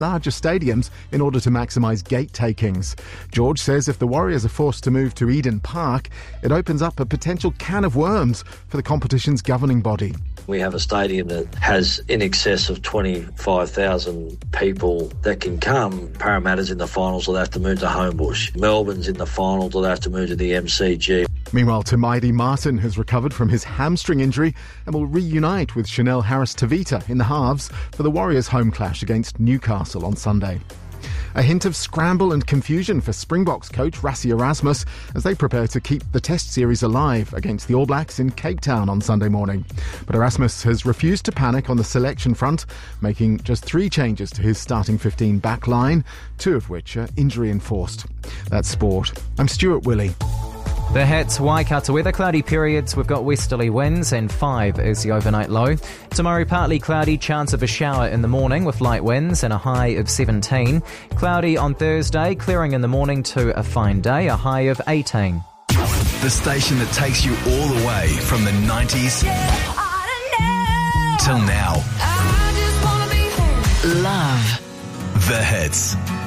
larger stadiums in order to maximise gate takings. George says if the Warriors are forced to move to Eden Park, it opens up a potential can of worms for the competition's governing body. We have a stadium that has in excess of 25,000 people that can come. Parramatta's in the finals, will have to move to Homebush. Melbourne's in the final, they'll have to move to the MCG. Meanwhile, Tamaidi Martin has recovered from his hamstring injury and will reunite with Chanel Harris-Tavita in the halves for the Warriors' home clash against Newcastle on Sunday. A hint of scramble and confusion for Springboks coach Rassie Erasmus as they prepare to keep the Test series alive against the All Blacks in Cape Town on Sunday morning. But Erasmus has refused to panic on the selection front, making just 3 changes to his starting 15 back line, 2 of which are injury-enforced. That's sport. I'm Stuart Willey. The Hits, Waikato weather, cloudy periods. We've got westerly winds and 5 is the overnight low. Tomorrow, partly cloudy, chance of a shower in the morning with light winds and a high of 17. Cloudy on Thursday, clearing in the morning to a fine day, a high of 18. The station that takes you all the way from the 90s till now. Love The Hits.